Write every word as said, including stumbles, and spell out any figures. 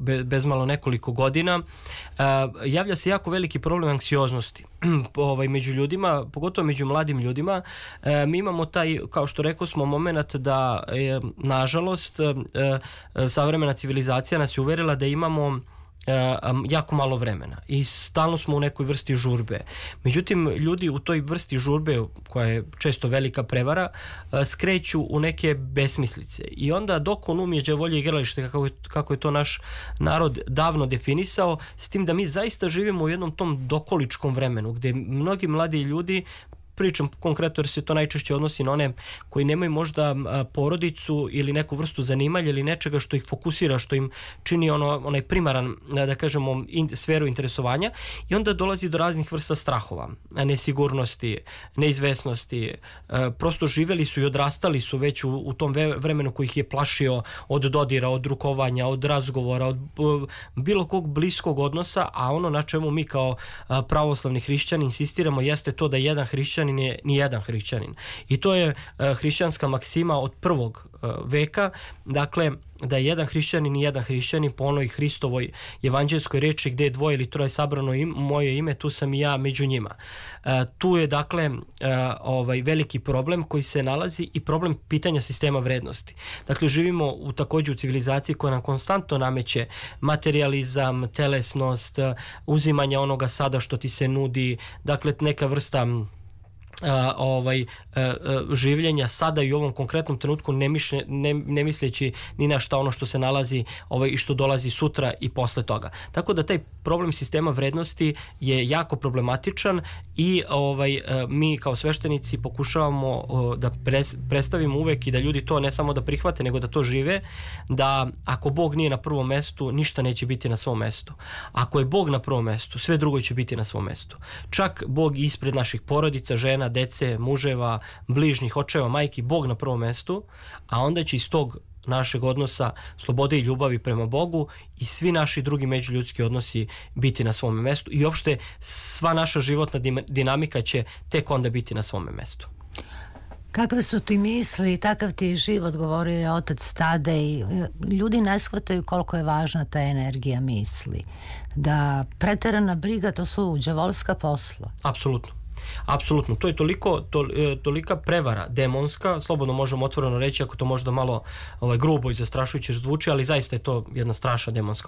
bez malo nekoliko godina. Javlja se jako veliki problem anksioznosti ovaj, među ljudima, pogotovo među mladim ljudima. Mi imamo taj, kao što rekao smo, moment da je, nažalost, savremena civilizacija nas je uverila da imamo jako malo vremena i stalno smo u nekoj vrsti žurbe. Međutim, ljudi u toj vrsti žurbe, koja je često velika prevara, skreću u neke besmislice. I onda dok on umije đavolje igralište, kako je, kako je to naš narod davno definisao, s tim da mi zaista živimo u jednom tom dokoličkom vremenu, gde mnogi mladi ljudi, pričam konkretno jer se to najčešće odnosi na one koji nemaju možda porodicu ili neku vrstu zanimanja ili nečega što ih fokusira, što im čini ono, onaj primaran, da kažemo, in, sferu interesovanja, i onda dolazi do raznih vrsta strahova, nesigurnosti, neizvesnosti. Prosto živeli su i odrastali su već u, u tom vremenu koji ih je plašio od dodira, od rukovanja, od razgovora, od bilo kog bliskog odnosa, a ono na čemu mi kao pravoslavni hrišćani insistiramo jeste to da jedan hrišćanin je ni jedan hrišćanin. I to je uh, hrišćanska maksima od prvog uh, veka, dakle da je jedan hrišćanin i jedan hrišćanin po onoj Hristovoj evanđelskoj reči gdje je dvoje ili troje sabrano im, moje ime, tu sam i ja među njima. Uh, tu je dakle uh, ovaj veliki problem koji se nalazi i problem pitanja sistema vrednosti. Dakle, živimo u također u civilizaciji koja nam konstantno nameće materializam, telesnost, uh, uzimanje onoga sada što ti se nudi, dakle neka vrsta Uh, ovaj, uh, uh, življenja sada i u ovom konkretnom trenutku, ne, mišlje, ne, ne misleći ni na šta ono što se nalazi ovaj, i što dolazi sutra i posle toga. Tako da taj problem sistema vrednosti je jako problematičan i ovaj, uh, mi kao sveštenici pokušavamo uh, da pres, predstavimo uvek i da ljudi to ne samo da prihvate, nego da to žive, da ako Bog nije na prvom mestu, ništa neće biti na svom mestu. Ako je Bog na prvom mestu, sve drugo će biti na svom mestu. Čak Bog ispred naših porodica, žena, dece, muževa, bližnjih, očeva, majki, Bog na prvom mestu, a onda će iz tog našeg odnosa slobode i ljubavi prema Bogu i svi naši drugi međuljudski odnosi biti na svome mestu i uopšte sva naša životna dinamika će tek onda biti na svome mestu. Kakve su ti misli, takav ti je život, govorio je otac Tadej. Ljudi ne shvataju koliko je važna ta energija misli. Da preterana briga, to su đavolska posla. Apsolutno. Apsolutno, to je toliko, to, tolika prevara demonska, slobodno možemo otvoreno reći, ako to možda malo ovaj, grubo i zastrašujuće zvuči, ali zaista je to jedna strašna demonska